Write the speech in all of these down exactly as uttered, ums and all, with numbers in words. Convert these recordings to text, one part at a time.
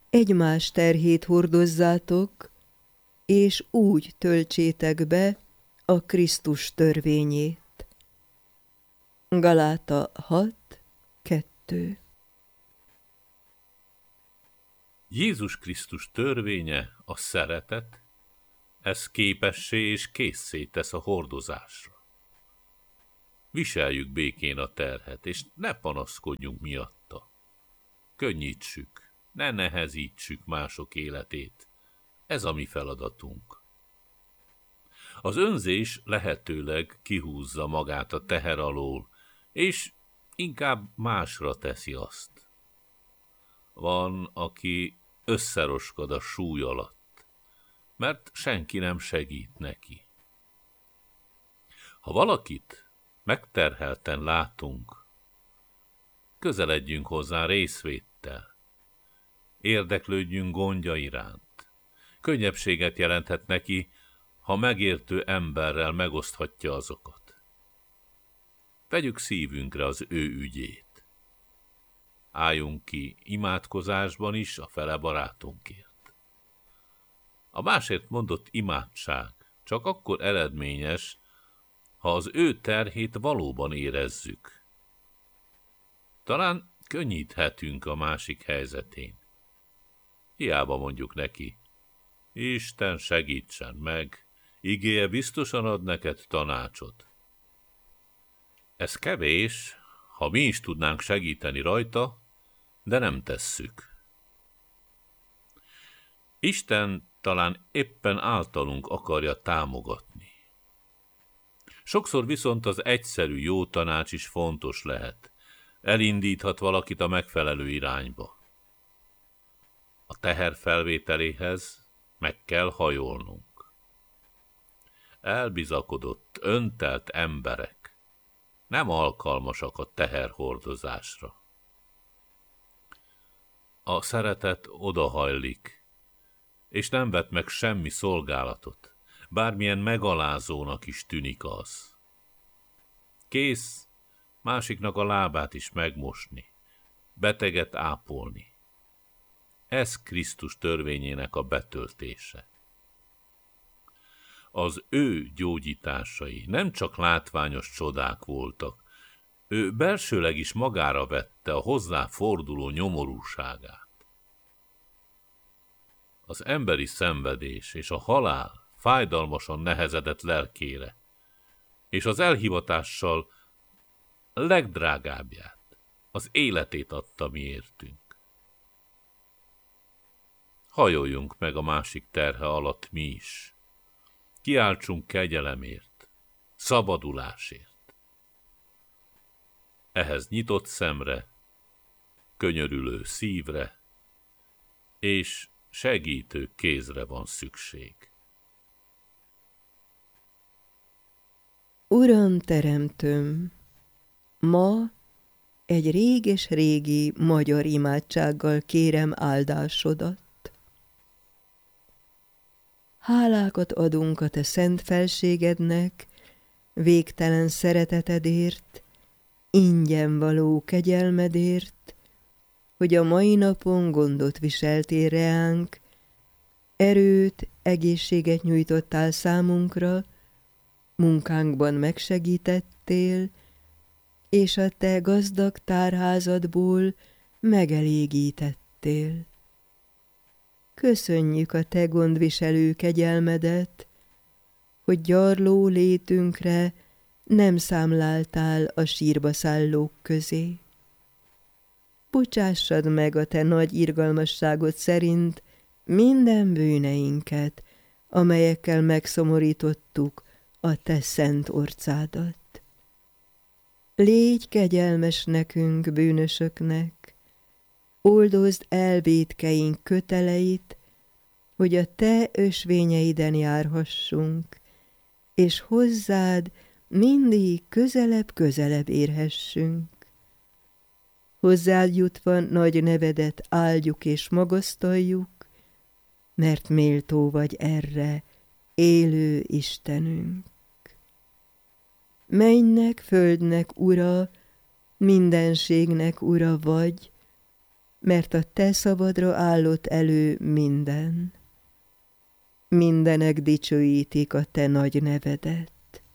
egymás terhét hordozzátok, és úgy töltsétek be a Krisztus törvényét. Galáta hat kettő. Jézus Krisztus törvénye a szeretet, ez képessé és késszé tesz a hordozásra. Viseljük békén a terhet, és ne panaszkodjunk miatta. Könnyítsük, ne nehezítsük mások életét. Ez a mi feladatunk. Az önzés lehetőleg kihúzza magát a teher alól, és inkább másra teszi azt. Van, aki összeroskad a súly alatt, mert senki nem segít neki. Ha valakit megterhelten látunk, közeledjünk hozzá részvéttel, érdeklődjünk gondja iránt. Könnyebbséget jelenthet neki, ha megértő emberrel megoszthatja azokat. Vegyük szívünkre az ő ügyét. Álljunk ki imádkozásban is a fele barátunkért. A másért mondott imádság csak akkor eredményes, ha az ő terhét valóban érezzük. Talán könnyíthetünk a másik helyzetén. Hiába mondjuk neki, Isten segítsen meg, igéje biztosan ad neked tanácsot. Ez kevés, ha mi is tudnánk segíteni rajta, de nem tesszük. Isten talán éppen általunk akarja támogatni. Sokszor viszont az egyszerű jó tanács is fontos lehet. Elindíthat valakit a megfelelő irányba. A teher felvételéhez meg kell hajolnunk. Elbizakodott, öntelt emberek nem alkalmasak a teherhordozásra. A szeretet odahajlik, és nem vet meg semmi szolgálatot, bármilyen megalázónak is tűnik az. Kész másiknak a lábát is megmosni, beteget ápolni. Ez Krisztus törvényének a betöltése. Az ő gyógyításai nem csak látványos csodák voltak, ő belsőleg is magára vette a hozzá forduló nyomorúságát. Az emberi szenvedés és a halál fájdalmasan nehezedett lelkére, és az elhivatással legdrágábbját, az életét adta miértünk. Hajoljunk meg a másik terhe alatt mi is. Kiáltsunk kegyelemért, szabadulásért. Ehhez nyitott szemre, könyörülő szívre és segítő kézre van szükség. Uram teremtőm, ma egy réges-régi magyar imádsággal kérem áldásodat. Hálákat adunk a te szent felségednek, végtelen szeretetedért, ingyen való kegyelmedért, hogy a mai napon gondot viseltél reánk, erőt, egészséget nyújtottál számunkra, munkánkban megsegítettél, és a te gazdag tárházadból megelégítettél. Köszönjük a te gondviselő kegyelmedet, hogy gyarló létünkre nem számláltál a sírba szállók közé. Bocsássad meg a te nagy irgalmasságod szerint minden bűneinket, amelyekkel megszomorítottuk a te szent orcádat. Légy kegyelmes nekünk, bűnösöknek, oldozd el vétkeink köteleit, hogy a te ösvényeiden járhassunk, és hozzád mindig közelebb-közelebb érhessünk. Hozzád jutva nagy nevedet áldjuk és magasztaljuk, mert méltó vagy erre, élő Istenünk. Mennynek, földnek ura, mindenségnek ura vagy, mert a te szavadra állott elő minden. Mindenek dicsőítik a te nagy nevedet.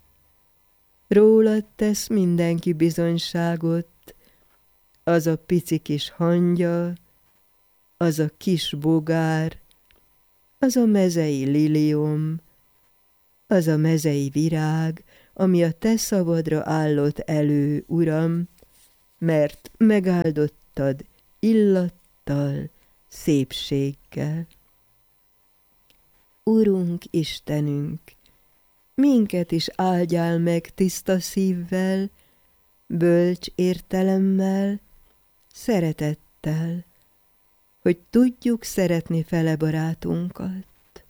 Rólad tesz mindenki bizonyságot, az a pici kis hangya, az a kis bogár, az a mezei liliom, az a mezei virág, ami a te szavadra állott elő, Uram, mert megáldottad illattal, szépséggel. Urunk, Istenünk, minket is áldjál meg tiszta szívvel, bölcs értelemmel, szeretettel, hogy tudjuk szeretni fele barátunkat.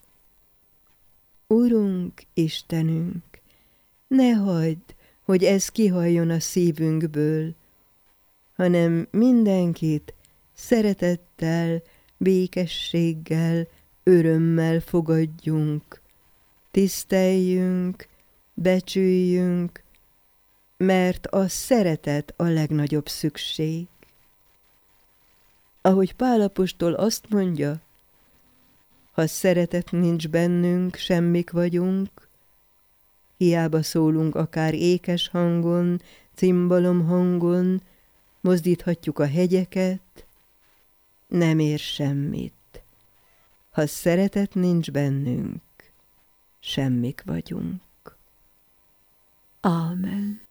Urunk, Istenünk, ne hagyd, hogy ez kihajjon a szívünkből, hanem mindenkit szeretettel, békességgel, örömmel fogadjunk, tiszteljünk, becsüljünk, mert a szeretet a legnagyobb szükség. Ahogy Pál apostol azt mondja, ha szeretet nincs bennünk, semmik vagyunk, hiába szólunk akár ékes hangon, cimbalom hangon, mozdíthatjuk a hegyeket, nem ér semmit. Ha szeretet nincs bennünk, semmik vagyunk. Ámen.